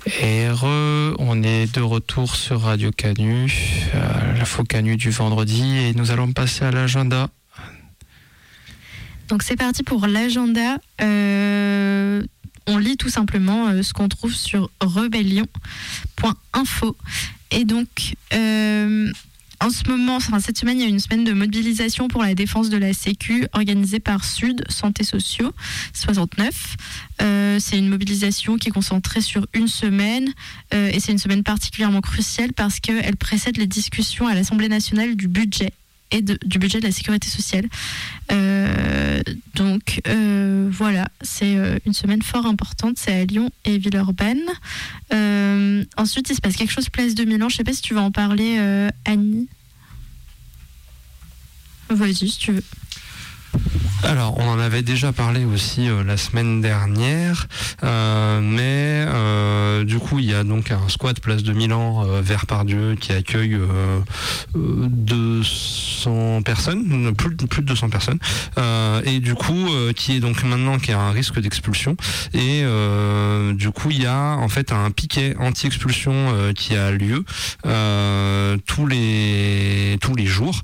On est de retour sur Radio Canu, l'info Canu du vendredi, et nous allons passer à l'agenda. Donc c'est parti pour l'agenda. On lit tout simplement ce qu'on trouve sur rebellion.info. Et donc, en ce moment, cette semaine, il y a une semaine de mobilisation pour la défense de la Sécu organisée par Sud Santé Sociaux 69. C'est une mobilisation qui est concentrée sur une semaine et c'est une semaine particulièrement cruciale parce qu'elle précède les discussions à l'Assemblée nationale du budget et du budget de la sécurité sociale. Donc voilà, c'est une semaine fort importante, c'est à Lyon et Villeurbanne. Ensuite, il se passe quelque chose place de Milan, je ne sais pas si tu veux en parler, Annie. Vas-y, si tu veux. Alors, on en avait déjà parlé aussi la semaine dernière, mais du coup, il y a donc un squat place de Milan vers Pardieu qui accueille 200 personnes, plus de 200 personnes, et du coup, qui est donc maintenant qui a un risque d'expulsion. Et du coup, il y a en fait un piquet anti-expulsion qui a lieu tous les jours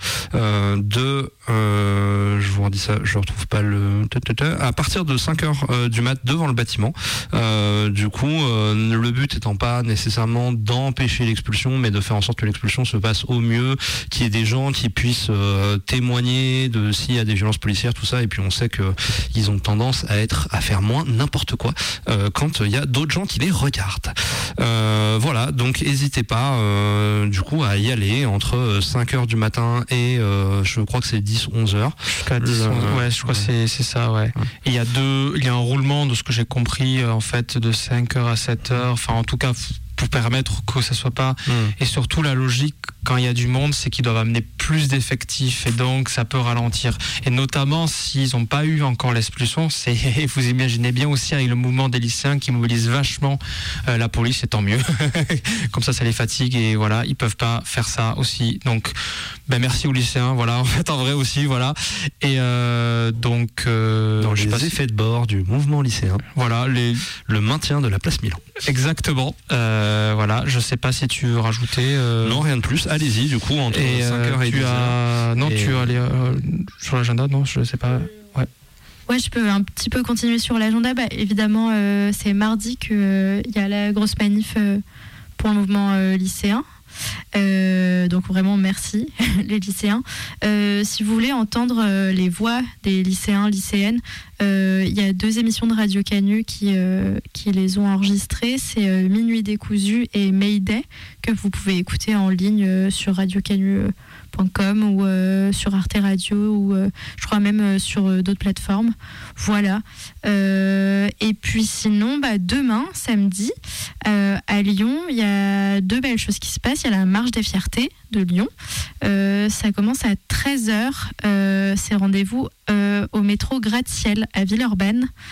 je vous redis ça, je retrouve pas à partir de 5h du mat devant le bâtiment. Du coup, le but étant pas nécessairement d'empêcher l'expulsion, mais de faire en sorte que l'expulsion se passe au mieux, qu'il y ait des gens qui puissent témoigner de s'il y a des violences policières, tout ça. Et puis on sait que ils ont tendance à faire moins n'importe quoi quand il y a d'autres gens qui les regardent. Voilà, donc n'hésitez pas du coup à y aller entre 5h du matin et je crois que c'est 10-11h. Jusqu'à 10, ouais, je crois que c'est ça, ouais. Et il y a un roulement de ce que j'ai compris en fait de 5h à 7h, enfin en tout cas pour permettre que ça soit pas et surtout la logique quand il y a du monde, c'est qu'ils doivent amener plus d'effectifs et donc ça peut ralentir. Et notamment s'ils n'ont pas eu encore l'expulsion, vous imaginez bien aussi avec le mouvement des lycéens qui mobilisent vachement la police, et tant mieux. Comme ça les fatigue et voilà, ils peuvent pas faire ça aussi. Donc merci aux lycéens, voilà, en fait en vrai aussi, voilà. Et donc dans les effets de bord du mouvement lycéen, voilà, le maintien de la place Milan. Exactement. Voilà, je sais pas si tu veux rajouter. Non, rien de plus. Allez-y, du coup, entre 5h et 10h. Non, tu vas aller sur l'agenda, non, je sais pas. Ouais, je peux un petit peu continuer sur l'agenda. Évidemment, c'est mardi qu'il y a la grosse manif pour le mouvement lycéen. Donc vraiment merci les lycéens. Si vous voulez entendre les voix des lycéens, lycéennes, il y a 2 émissions de Radio Canu qui les ont enregistrées. C'est Minuit décousu et Mayday que vous pouvez écouter en ligne sur radiocanu.com ou sur Arte Radio ou je crois même sur d'autres plateformes. Voilà. Et puis sinon, demain, samedi, à Lyon, il y a 2 belles choses qui se passent. Il y a la marche des fiertés de Lyon. Ça commence à 13h. C'est rendez-vous au métro Gratte-Ciel à Villeurbanne.